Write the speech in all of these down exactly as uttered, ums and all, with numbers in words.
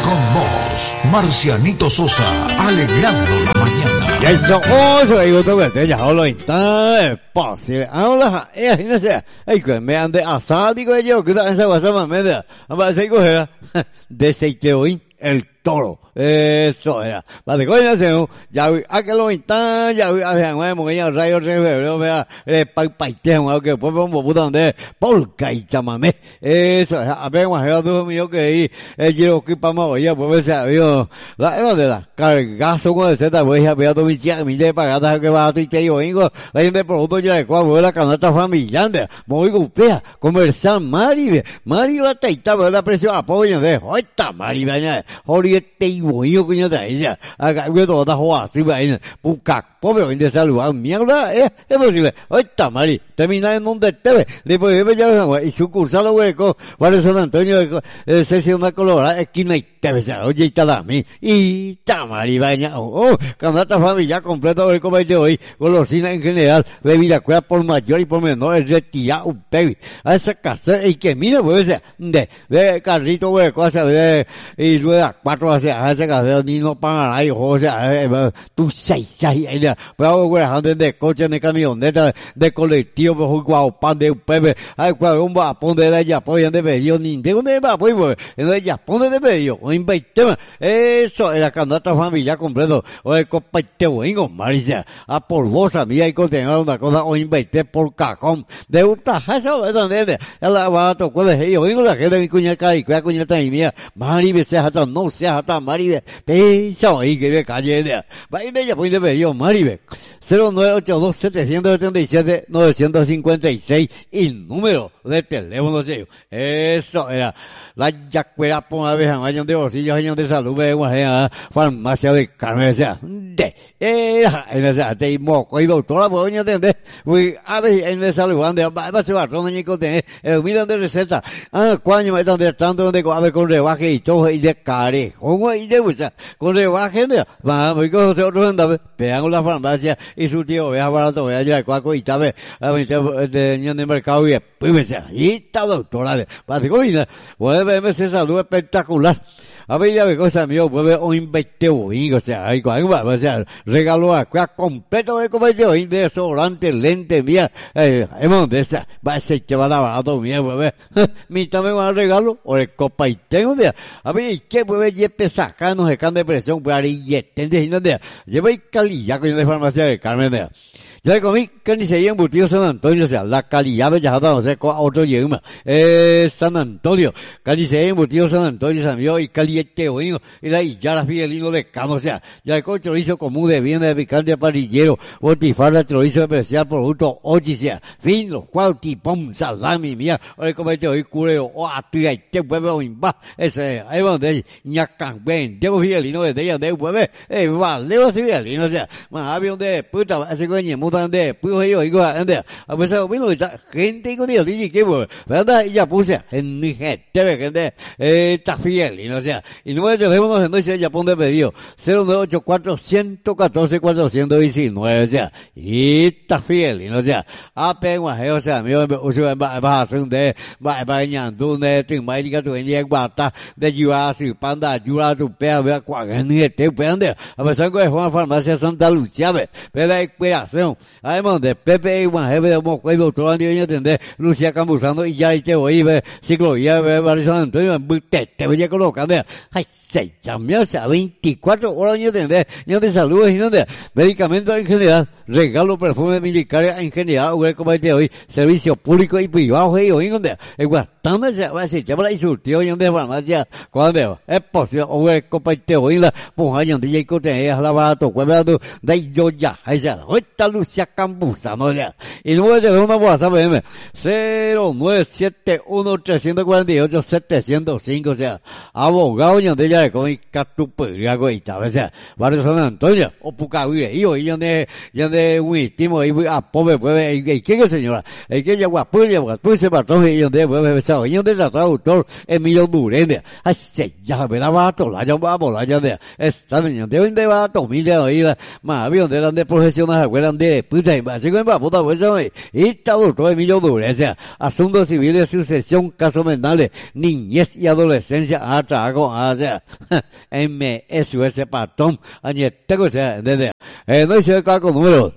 Con vos, Marcianito Sosa, alegrando la mañana. Y eso, oh, eso digo todo que te ya hablo está posible. Ahora, eh, no sé, ay, que me ande asádico yo, que está en esa guasa media. Vamos a seguir coger de aceite hoy el toro. Eso era. Para que coño se ya a que lo instan, ya a ver, no hemos ya rayo revero, vea, eh, pa paiteo, aunque después vamos puta donde polka y chamamé. Eso es, a ver, más todo mío que ahí, el llevo que pa más ya pues se vio la era de la cargazo con el Z, voy a ver a mi chica, mi de pagada que va a tu y te digo, la gente producto ya de cuál la canasta familiar, muy gustea, conversar Mari, Mari la taita, la presión apoyo de, hoita Mari, vaina, oriente yo que ya te ella acá que todo está jugado si va en buscar pobre de salud mierda eh es posible hoy está Mari termina en donde te ve después de ya y sucursal hueco para San Antonio eh, sesión de colorada esquina y te ve oye está la mí y está Mari baña oh canasta familiar completo el comer de hoy golosina en general bebida cuida por mayor y por menor es retirado un baby a esa casa y que mira puede ser de de carrito hueco hacia de y rueda cuatro hacia ese caso ni no pagan ahí o sea tú seis seis ella pero güey de coche de camioneta de colectivo pues guau pan de un pepe ay cuál un va poner de ella pues de pedido ni de dónde va pues en ella pone de pedido o invite eso era canasta familiar completo o el compacto en Maricia a polvosa mía y contener una cosa o invite por cajón de un tajazo de donde ella va a tocar de ellos vengo la gente de mi cuñaca y cuya cuñata y mía Mari se hasta no se hasta Mari Peso ahí que ve calle de va y de ella pues de pedido Mari cero nueve ocho dos siete siete siete nueve cinco seis y número de teléfono sello. Eso era la yacuera por una vez en de bolsillo años de salud de una farmacia de Carmen sea de era en esa de moco y doctora por años de pues a ver en de salud ande va a ser ratón y con el miran de receta ah cuándo me están tratando donde a ver con rebaje y todo y de carejo y de usa con rebaje va muy con otro anda vean la farmacia y su tío vea barato vea ya cuaco y tabe a ver de niño de mercado y pues y está doctora para que coña puede verme esa salud espectacular a ver ya ve cosa mío puede un inviteo o sea hay cual va o sea regalo acá completo de comercio de desodorante lente mía eh hemos de esa va a ser que va a dar barato mía puede mi también va a regalo o el copa y tengo de a ver qué puede llevar sacando de can de presión para y entender de lleva calidad con la farmacia de Carmen de ya comí que ni se embutido San Antonio, o sea, la calidad de ya no sé cuál otro yema, eh, San Antonio, que ni se embutido San Antonio, San Miguel y caliente oído, y la ya la fidelino de cama, o sea, ya con chorizo común de bien de picante parrillero, botifarra chorizo especial producto ochi, sea, fino, cual tipón, salami, mía, o el comete hoy cureo, o a tu y te vuelve o imba, ese, ahí va donde, ñacan, ven, tengo fidelino de ella, de vuelve, eh, vale, o sea, fidelino, o sea, más había donde, puta, ese coño, ande pues yo digo ande a pesar de que está gente con Dios dice que verdad ya puse en mi gente ve gente eh está fiel y no sea y no me dejemos entonces ya pone pedido cero nueve ocho cuatro uno cuatro cuatro cuatro uno nueve o sea y está fiel y no sea apenas o sea mi uso va va a hacer un de va va ñandu de tin mai diga tu en guata de ayuda si panda ayuda tu pea vea cuarenta te pende a pesar que es una farmacia Santa Lucía ve pero hay cuidación además de Pepe y Juan Jefe de Mosco y doctor Andy Oña Tendé, Lucía Campuzano y ya y te voy ve ciclovía ve Barrio San Antonio te te voy a colocar ay se llamó a veinticuatro horas Oña Tendé y de salud y donde medicamentos en general regalo perfume militares en general o el combate hoy servicio público y privado y hoy donde el guardando se va a decir ya para ir surtido y donde farmacia cuando es posible o el combate hoy la puja y donde ya cote la barato cuando de yo ya ahí ya esta Lucía Campuzano ya y no voy a dejar una WhatsApp cero nueve siete uno tres cuatro ocho siete cero cinco o sea abogado y donde ya con el catupería o sea Barrio San Antonio o Pucahuire y hoy donde donde un timo y a pobre puede y que es señora y que ya guapulla guapulla patrón y donde puede besar y donde el traductor Emilio Durende así ya me la va a tolar ya va a volar ya de esta niña de donde va a tomar de oír más bien de donde profesionales abuelan de de puta y más, según va puta pues hoy, y todo todo millón de dólares, asuntos civiles, sucesión, casos penales, niñez y adolescencia, a trago, a sea, M S S patrón, añe tengo sea, desde, eh, no hice el cargo número.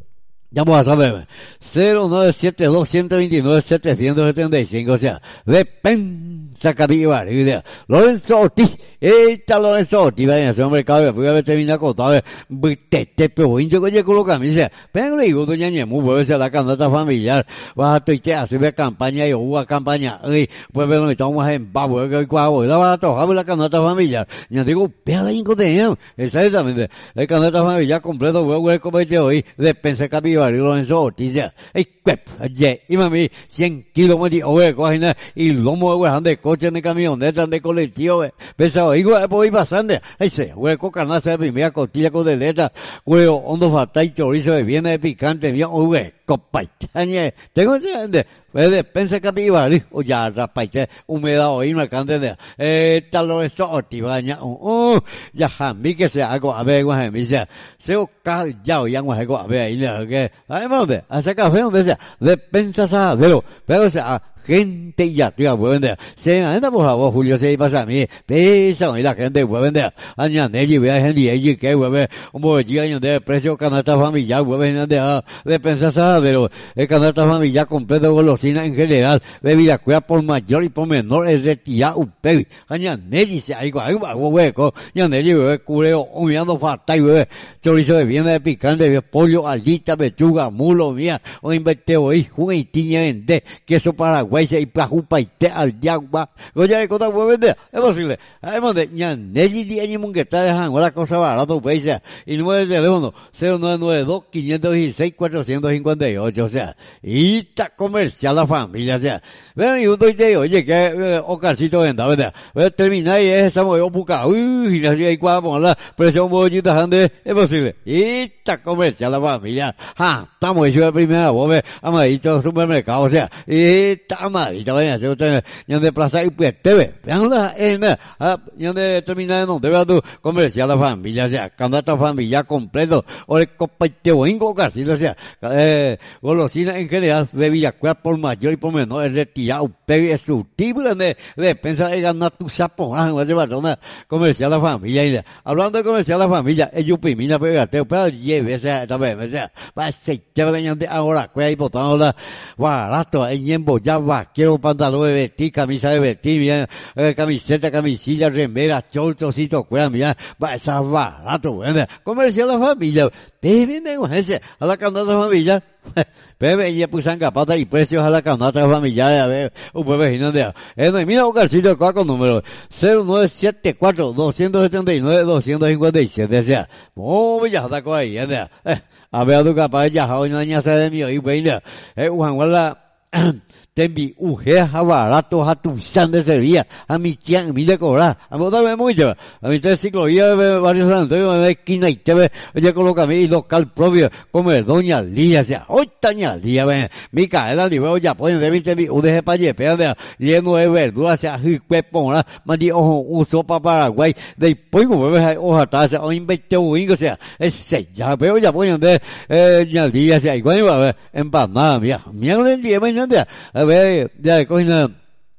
Ya vamos a saber, cero nueve siete dos uno dos nueve siete siete cinco, o sea, de Pensa Capibar, Lorenzo Ortiz, esta Lorenzo Ortiz, vaya, ese hombre cabe, fui a ver terminar con todo, te, te, pero yo que llego con camisa, pero le digo, doña Ñemu, vuelve a la candidata familiar, vas a tuitear, hacer una campaña y hubo campaña, y pues bueno, estamos en babo, que cuago, y la vas a trabajar la candidata familiar, y yo digo, vea la incontenido, exactamente, la candidata familiar completo, voy a comer hoy, de Pensa Capibar, y Lorenzo Ortiz, y cuep, ayer, y mami, cien kilómetros, oye, cogen, y lomo, güey, de coche, de camioneta, de colectivo, pensaba, igual, pues, pasando, ahí se, güey, con carnaza de primera costilla con de letra, güey, hondo fatal y chorizo de viene de picante, bien, güey, copaitañe, tengo ese, de Pensa Capibar, o ya, rapaite, humedad, oí, no alcanza de, eh, tal lo eso, ortibaña, uh, ya, jamí que se hago, a ver, güey, me dice, se o cal, ya, o ya, güey, a ver, ahí, que, además, de, hace café, donde sea, de Pensa Sadero, pero, o sea, gente ya, tío, puede vender. Se anda por favor, Julio, se pasa a mí. Pesa, y la gente puede vender. Aña, Nelly, vea, gente, allí, que, puede un bolsillo, año de precio, canasta familiar, puede vender, de pensar, pero el canasta familiar completo, golosina en general, bebida, cuida por mayor y por menor, es retirado, un pebi. Aña, Nelly, se hay algo, algo, hueco. Aña, Nelly, bebé, cureo, humillando fatal, bebé, chorizo de vianda de picante, pollo, alita, pechuga, mulo, mía, o inverteo, hoy, juguetiña, vende, queso Paraguay, y pajupa y te al yagua, oye, ¿qué cosa puede vender? Es posible. Además de, ya, Nelly, di ánimo que está dejando la cosa barata, pues, y número de teléfono, cero nueve nueve dos, cinco uno seis, cuatro cinco ocho, o sea, y está comercial la familia, o sea, vean, y uno dice, oye, que, eh, Oscarcito venda, ¿verdad? Voy a terminar y esa me voy a buscar, uy, y así hay cuadra por la presión bollita, grande, es posible. Y está comercial la familia, ja, estamos hechos de primera, vos ves, amadito supermercado, o sea, y está amadito, vaya, se usted, ya de plaza y pues, te ve, vean la, eh, ya de terminar, no, te veas tú, comercial la familia, o sea, candidata familia completo, o el copa y te voy a Oscarcito, o sea, eh, golosina en general, bebida, cuál por mayor y por menor, es retirado, pero es subtítulo de, de pensar de ganar tu sapo, ah, no hace falta comercial la familia, y hablando de comercial la familia, ellos pimina, pero gateo, pero lleve, o sea, también, o sea, va a ser, ya de ahora, cuál hay botando la, barato, en yembo, ya va, quiero pantalón de vestir, camisa de vestir, mira, eh, camiseta, camisilla, remera, chorchocito, cuál, mira, va a ser barato, bueno, comercial la familia, te venden, ese, a la candidata familia, Bebe, y pusan capata y precios a la candidata familiar, a ver, un bebé, y no de, eh, no, mira, Oscarcito, cuál con número, cero nueve siete cuatro, dos siete nueve, dos cinco siete, o sea, muy ya está con ahí, eh, a ver, tu capaz, ya, hoy no añade de mí, y bueno, eh, Juan, guarda, tembi uje barato a tu san de Sevilla, a mi chian, mi de cobrar, a mí también mucho, a mi tres ciclovía de varios Antonio, de esquina y te ve, oye, coloca mi local propio, como el doña Lía, o sea, hoy taña Lía, ven, mi caela, ni veo ya, pues, de mi tembi, un deje pa' yepe, de, lleno de verduras, o sea, hicuepona, más de ojo, un sopa Paraguay, de pollo, bebé, hoja taza, o invente un o sea, ese, ya, pero ya, pues, de, eh, ya Lía, o sea, igual, va a ver, empanada, mía, mía, no día, mañana, a ver, ya, coño,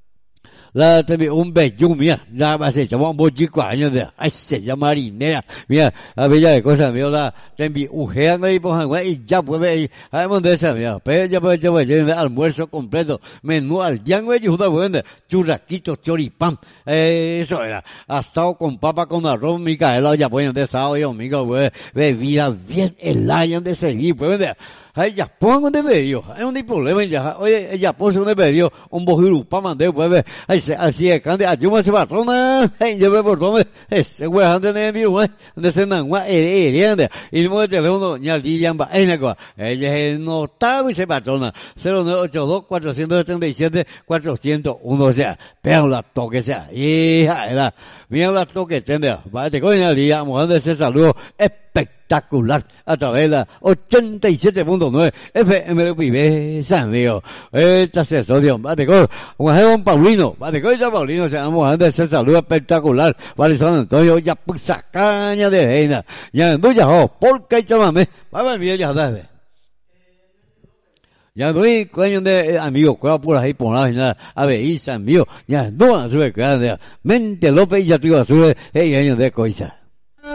la, un bello, mira, la base, llama un bollico años de, ay, se llama marinera, mira, la bella de cosas, mira, la, te envío, ujeando ahí por Hawái, y ya puede, además de esa, mira, pero ya puede, ya puede, almuerzo completo, menú al yango, y juda, buena, churrasquitos, choripán, eh, eso era, asado con papa con arroz, Micaela, ya pueden de sábado y domingo, pues, bebida bien helada, de seguir, pues, ay, ya, pongo de medio, hay un problema ya, oye, ya puse un medio, un bojiru, pa' mandé, pues, ay, así es, cande, ayúdame ese patrona, ay, yo me portó, ese güey, antes de mi güey, de ese nangua, eh, eh, ande, y el móvil teléfono, ya, yamba, ay, naco, ella es notable ese patrona, cero nueve ocho dos, cuatro siete siete, cuatro cero uno, o sea, pero la toque sea, hija, era, mira la toque, tendría, vaya, te coño, día, mujer de ese saludo, espectacular a través de la ochenta y siete punto nueve F M de Pibe San Río. Esta se sodio, bate con Juan Paulino, bate con ya Paulino, se llama de ese saludo espectacular. Vale, San Antonio, ya puxa caña de reina, ya en duya, oh, porque chamame, va a ver bien ya dale. Ya doy cuando de amigo cuál por ahí por la a ver y san mío ya no a su que mente López ya tú a su eh año de coisa.